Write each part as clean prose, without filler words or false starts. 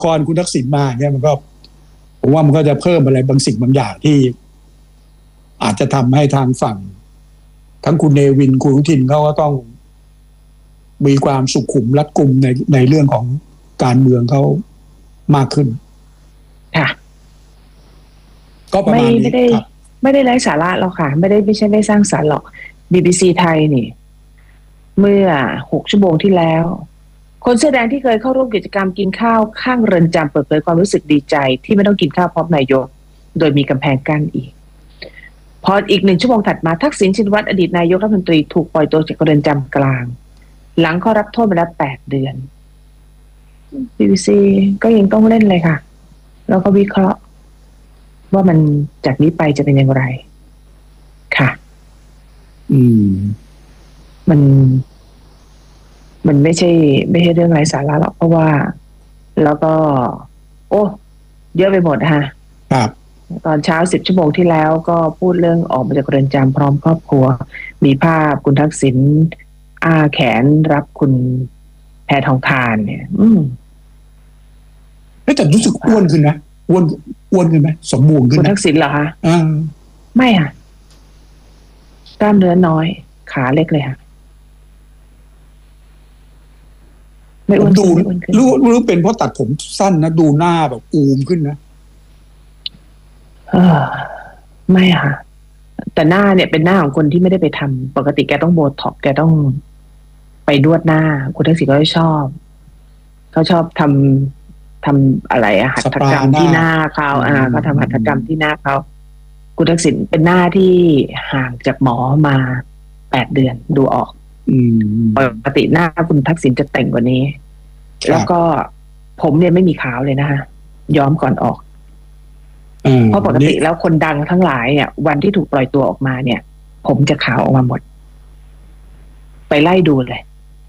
ก่อนคุณทักษิณมาเนี่ยมันก็ผมว่ามันก็จะเพิ่มอะไรบางสิ่งบางอย่างที่อาจจะทำให้ทางฝั่งทั้งคุณเนวินคุณอนุทินเขาก็ต้องมีความสุขุมรัดกุมในเรื่องของการเมืองเขามากขึ้นค่ะก็ประมาณนี้ครับไม่ได้ไร้สาระหรอกค่ะไม่ใช่ไม่สร้างสรรค์หรอก BBC ไทยนี่เมื่อ6 ชั่วโมงที่แล้วคนเสื้อแดงที่เคยเข้าร่วมกิจกรรมกินข้าวข้างเรือนจำเปิดเผยความรู้สึกดีใจที่ไม่ต้องกินข้าวพร้อมนายกโดยมีกำแพงกั้นอีกพออีก1 ชั่วโมงถัดมาทักษิณชินวัตรอดีตนายกรัฐมนตรีถูกปล่อยตัวจากเรือนจำกลางหลังเขารับโทษมาแล้ว8 เดือน BBC ก็ยังต้องเล่นเลยค่ะแล้วก็วิเคราะห์ว่ามันจากนี้ไปจะเป็นอย่างไรค่ะมันไม่ใช่เรื่องไร้สาระหรอกเพราะว่าแล้วก็โอ้เยอะไปหมดฮะครับตอนเช้า10 ชั่วโมงที่แล้วก็พูดเรื่องออกมาจากเรือนจำพร้อมครอบครัวมีภาพคุณทักษิณแขนรับคุณแพทองธารเนี่ยแต่รู้สึกอ้วนขึ้นนะอ้วนขึ้นไหมสมบูรณ์ขึ้นคุณทักษิณเหรอคะไม่ค่ะกล้ามเนื้อน้อยขาเล็กเลยค่ะไม่อ้วนดูรู้เป็นเพราะตัดผมสั้นนะดูหน้าแบบอูมขึ้นนะไม่ค่ะแต่หน้าเนี่ยเป็นหน้าของคนที่ไม่ได้ไปทำปกติแกต้องโบท็อกซ์แกต้องไปนวดหน้าคุณทักษิณก็ชอบเขาชอบทำอะไรหัตถกรรมที่หน้าเขาก็ทำหัตถกรรมที่หน้าเขาคุณทักษิณเป็นหน้าที่ห่างจากหมอมา8 เดือนดูออกปกติหน้าคุณทักษิณจะแต่งกว่านี้แล้วก็ผมเนี่ยไม่มีขาวเลยนะคะย้อมก่อนออกเพราะปกติแล้วคนดังทั้งหลายเนี่ยวันที่ถูกปล่อยตัวออกมาเนี่ยผมจะขาวออกมาหมดไปไล่ดูเลย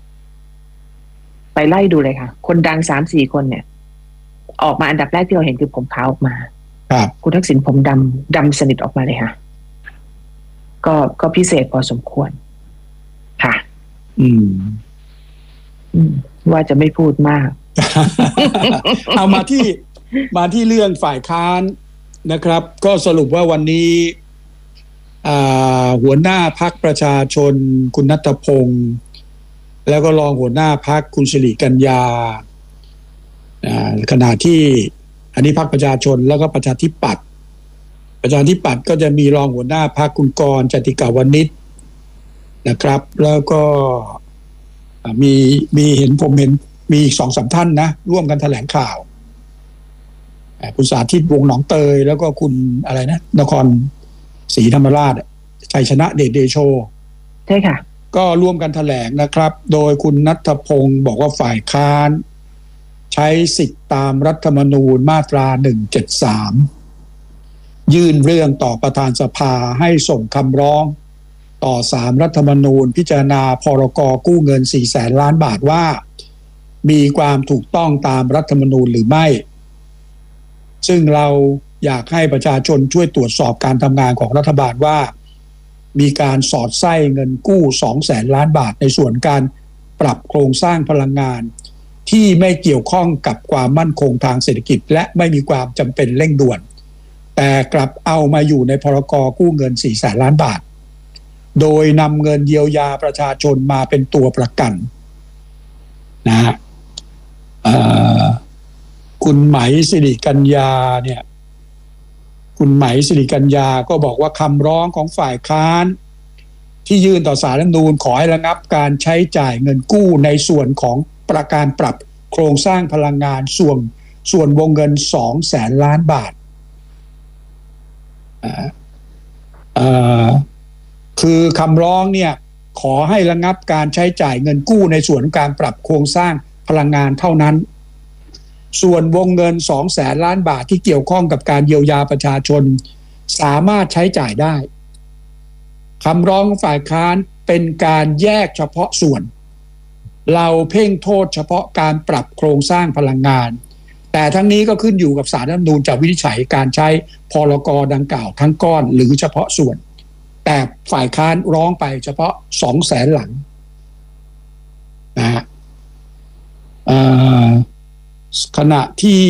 ค่ะคนดัง3-4 คนเนี่ยออกมาอันดับแรกที่เราเห็นคือผมขาวออกมาคุณทักษิณผมดำสนิทออกมาเลยค่ะก็พิเศษพอสมควรค่ะว่าจะไม่พูดมากเอามาที่เรื่องฝ่ายค้านนะครับก็สรุปว่าวันนี้หัวหน้าพรรคประชาชนคุณณัฐพงศ์แล้วก็รองหัวหน้าพรรคคุณสิริกัญญาขณะที่อันนี้พรรคประชาชนแล้วก็ประชาธิปัตย์ก็จะมีรองหัวหน้าพรรคคุณกรณ์ จติกาวนิชนะครับแล้วก็ผมเห็นมีอีก 2-3 ท่านนะร่วมกันแถลงข่าวคุณสาธิตวงศ์หนองเตยแล้วก็คุณอะไรนะนครศรีธรรมราชชัยชนะเดชเดโชใช่ค่ะก็ร่วมกันแถลงนะครับโดยคุณณัฐพงศ์บอกว่าฝ่ายค้านใช้สิทธิตามรัฐธรรมนูญมาตรา173ยื่นเรื่องต่อประธานสภาให้ส่งคำร้องต่อศาลรัฐธรรมนูญพิจารณาพรก.กู้เงิน 400,000 ล้านบาทว่ามีความถูกต้องตามรัฐธรรมนูญหรือไม่ซึ่งเราอยากให้ประชาชนช่วยตรวจสอบการทำงานของรัฐบาลว่ามีการสอดไส้เงินกู้ 200,000 ล้านบาทในส่วนการปรับโครงสร้างพลังงานที่ไม่เกี่ยวข้องกับความมั่นคงทางเศรษฐกิจและไม่มีความจำเป็นเร่งด่วนแต่กลับเอามาอยู่ในพรก.กู้เงิน 400,000 ล้านบาทโดยนำเงินเยียวยาประชาชนมาเป็นตัวประกันนะฮะคุณไหมสิริกัญญาเนี่ยคุณไหมสิริกัญญาก็บอกว่าคำร้องของฝ่ายค้านที่ยื่นต่อศาลรัฐธรรมนูญขอให้ระงับการใช้จ่ายเงินกู้ในส่วนของประการปรับโครงสร้างพลังงานส่วนวงเงิน 200,000 ล้านบาทคือคำร้องเนี่ยขอให้ระงับการใช้จ่ายเงินกู้ในส่วนการปรับโครงสร้างพลังงานเท่านั้นส่วนวงเงิน 200,000 ล้านบาทที่เกี่ยวข้องกับการเยียวยาประชาชนสามารถใช้จ่ายได้คำร้องฝ่ายค้านเป็นการแยกเฉพาะส่วนเราเพ่งโทษเฉพาะการปรับโครงสร้างพลังงานแต่ทั้งนี้ก็ขึ้นอยู่กับศาลรัฐธรรมนูญจะวินิจฉัยการใช้พรก.ดังกล่าวทั้งก้อนหรือเฉพาะส่วนแต่ฝ่ายค้านร้องไปเฉพาะ 200,000 หลังนะฮะขณะที่